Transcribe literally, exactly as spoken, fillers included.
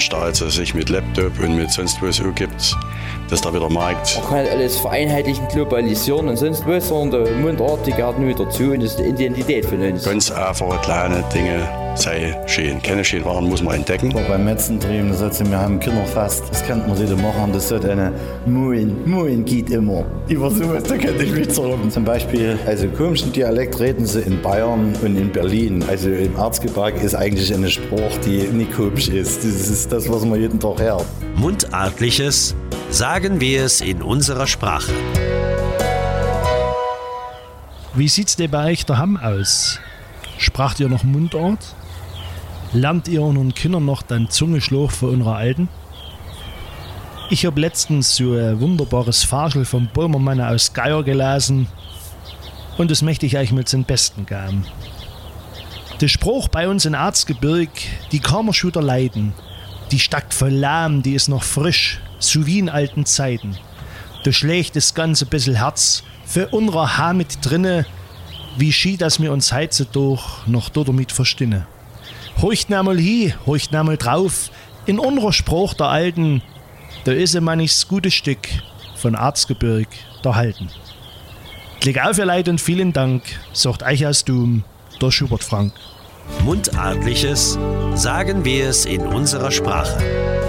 da jetzt sich mit Laptop und mit sonst was gibt, dass da wieder Markt. Man kann halt alles vereinheitlichen, globalisieren und sonst was, sondern der Mundart, die gehört nur dazu und das ist die Identität von uns. Ganz einfache kleine Dinge sei schön. Keine schönen Waren muss man entdecken. Auch beim Metzentrieben, das heißt, wir haben Kinderfest, das könnte man sich machen, das wird eine Moin, Moin geht immer. Über sowas, da könnte ich mich zurück. Zum Beispiel, also komischen Dialekt reden sie in Bayern und in Berlin. Also im Erzgebirge ist eigentlich eine Sprache, die nicht komisch ist. Das ist das, was man jeden Tag hört. Mundartliches, sagen wir es in unserer Sprache. Wie sieht's denn bei euch daheim aus? Spracht ihr noch Mundart? Lernt ihr unseren Kindern noch den Zungeschluch von unserer Alten? Ich habe letztens so ein wunderbares Farschel vom Böhmermann aus Geier gelesen und das möchte ich euch mit zum Besten geben. Der Spruch bei uns in Erzgebirg, die kann man schon leiden. Die steckt voll Lahm, die ist noch frisch, so wie in alten Zeiten. Da schlägt das ganze bisschen Herz für unsere Haar mit drinne, wie schi, dass wir uns heutzutage noch dort damit verstehen. Horcht einmal hi, horcht einmal drauf, in unserer Spruch der Alten, da ist ein manches gutes Stück von Erzgebirg erhalten. Klick auf, ihr Leid, und vielen Dank, sagt euch aus Dum, der Schubert Frank. Mundartliches, sagen wir es in unserer Sprache.